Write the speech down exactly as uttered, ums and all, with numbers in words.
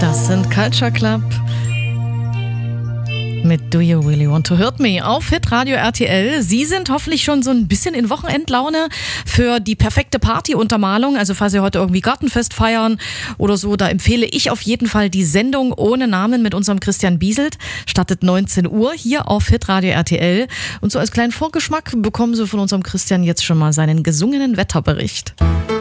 Das sind Culture Club mit Do You Really Want to Hurt Me auf Hitradio R T L. Sie sind hoffentlich schon so ein bisschen in Wochenendlaune für die perfekte Partyuntermalung. Also falls Sie heute irgendwie Gartenfest feiern oder so, da empfehle ich auf jeden Fall die Sendung Ohne Namen mit unserem Christian Bieselt. Startet neunzehn Uhr hier auf Hitradio R T L. Und so als kleinen Vorgeschmack bekommen Sie von unserem Christian jetzt schon mal seinen gesungenen Wetterbericht.